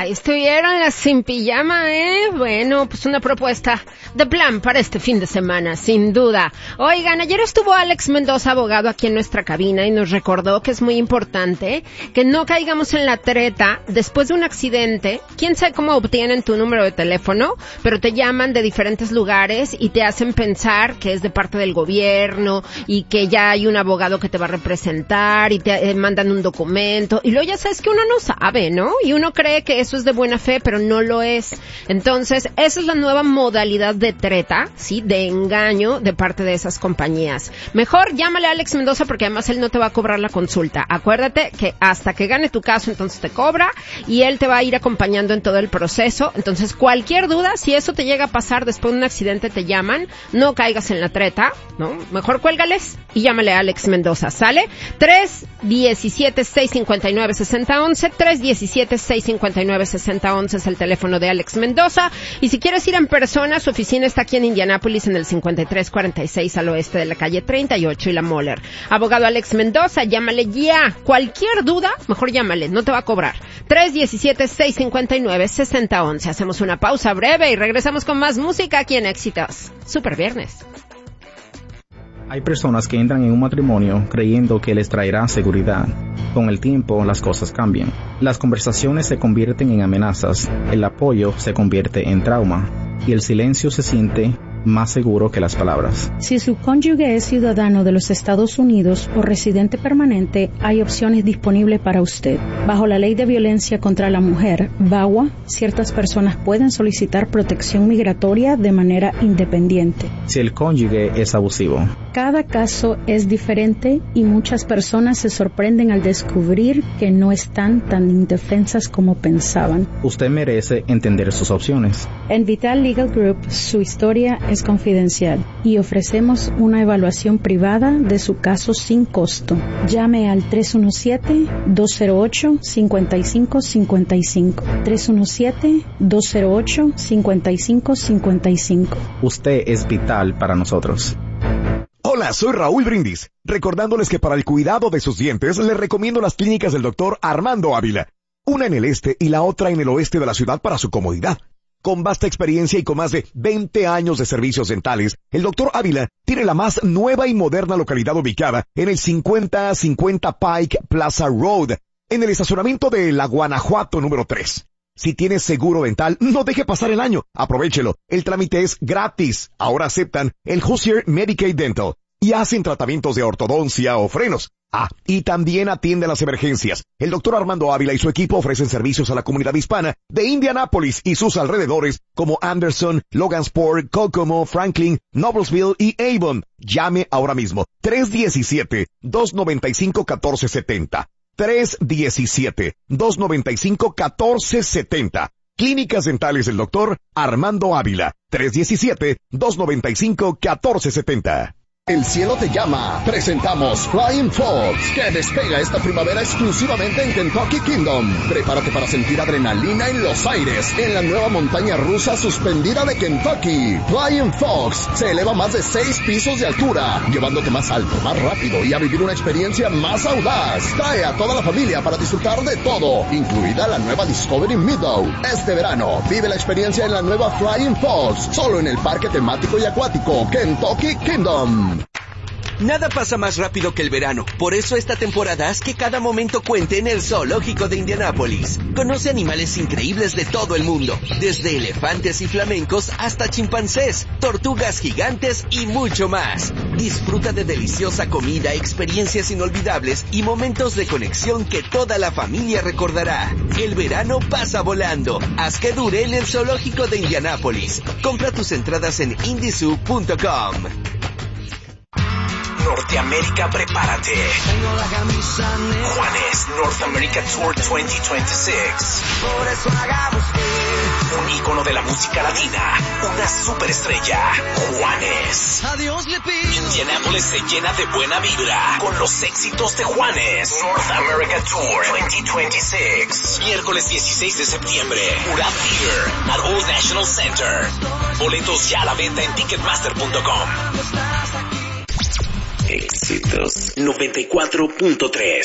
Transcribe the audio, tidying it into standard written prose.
Ahí estuvieron las sin pijama, ¿eh? Bueno, pues una propuesta de plan para este fin de semana, sin duda. Oigan, ayer estuvo Alex Mendoza, abogado, aquí en nuestra cabina y nos recordó que es muy importante que no caigamos en la treta después de un accidente. Quién sabe cómo obtienen tu número de teléfono, pero te llaman de diferentes lugares y te hacen pensar que es de parte del gobierno y que ya hay un abogado que te va a representar y te mandan un documento y luego ya sabes que uno no sabe, ¿no? Y uno cree que eso es de buena fe, pero no lo es. Entonces, esa es la nueva modalidad de treta, ¿sí? De engaño de parte de esas compañías. Mejor llámale a Alex Mendoza porque además él no te va a cobrar la consulta. Acuérdate que hasta que gane tu caso, entonces te cobra y él te va a ir acompañando en todo el proceso. Entonces, cualquier duda, si eso te llega a pasar después de un accidente, te llaman, no caigas en la treta, ¿no? Mejor cuélgales y llámale a Alex Mendoza, ¿sale? 317-659-6011, 317-659-6011 es el teléfono de Alex Mendoza. Y si quieres ir en persona, su oficina está aquí en Indianápolis, en el 5346 al oeste de la calle 38 y la Moller. Abogado Alex Mendoza, llámale ya. Cualquier duda, mejor llámale, no te va a cobrar. 317-659-6011. Hacemos una pausa breve y regresamos con más música aquí en Éxitos. Super Viernes. Hay personas que entran en un matrimonio creyendo que les traerá seguridad. Con el tiempo, las cosas cambian. Las conversaciones se convierten en amenazas, el apoyo se convierte en trauma, y el silencio se siente más seguro que las palabras. Si su cónyuge es ciudadano de los Estados Unidos o residente permanente, hay opciones disponibles para usted. Bajo la Ley de Violencia contra la Mujer, VAWA, ciertas personas pueden solicitar protección migratoria de manera independiente. Si el cónyuge es abusivo. Cada caso es diferente y muchas personas se sorprenden al descubrir que no están tan indefensas como pensaban. Usted merece entender sus opciones. En Vital Legal Group, su historia es confidencial y ofrecemos una evaluación privada de su caso sin costo. Llame al 317-208-5555. 317-208-5555. Usted es vital para nosotros. Hola, soy Raúl Brindis, recordándoles que para el cuidado de sus dientes les recomiendo las clínicas del Dr. Armando Ávila, una en el este y la otra en el oeste de la ciudad para su comodidad. Con vasta experiencia y con más de 20 años de servicios dentales, el Dr. Ávila tiene la más nueva y moderna localidad ubicada en el 5050 Pike Plaza Road, en el estacionamiento de la Guanajuato número 3. Si tienes seguro dental, no deje pasar el año. Aprovéchelo. El trámite es gratis. Ahora aceptan el Hoosier Medicaid Dental y hacen tratamientos de ortodoncia o frenos. Y también atiende las emergencias. El Dr. Armando Ávila y su equipo ofrecen servicios a la comunidad hispana de Indianápolis y sus alrededores como Anderson, Logansport, Kokomo, Franklin, Noblesville y Avon. Llame ahora mismo. 317-295-1470. 317-295-1470. Clínicas Dentales del Dr. Armando Ávila. 317-295-1470. El cielo te llama. Presentamos Flying Fox, que despega esta primavera exclusivamente en Kentucky Kingdom. Prepárate para sentir adrenalina en los aires en la nueva montaña rusa suspendida de Kentucky. Flying Fox se eleva más de 6 pisos de altura, llevándote más alto, más rápido y a vivir una experiencia más audaz. Trae a toda la familia para disfrutar de todo, incluida la nueva Discovery Meadow. Este verano, vive la experiencia en la nueva Flying Fox, solo en el parque temático y acuático Kentucky Kingdom. Nada pasa más rápido que el verano. Por eso esta temporada haz que cada momento cuente en el Zoológico de Indianápolis. Conoce animales increíbles de todo el mundo, desde elefantes y flamencos hasta chimpancés, tortugas gigantes y mucho más. Disfruta de deliciosa comida, experiencias inolvidables y momentos de conexión que toda la familia recordará. El verano pasa volando. Haz que dure en el Zoológico de Indianápolis. Compra tus entradas en indizoo.com. Norteamérica, prepárate. Tengo la camisa negra. Juanes North America Tour 2026. Por eso hagamos un ícono de la música latina, una superestrella, Juanes. Adiós le pido. Indianápolis se llena de buena vibra con los éxitos de Juanes North America Tour 2026. Miércoles 16 de septiembre, Murat Theater at Old National Center. Boletos ya a la venta en Ticketmaster.com. Éxitos 94.3.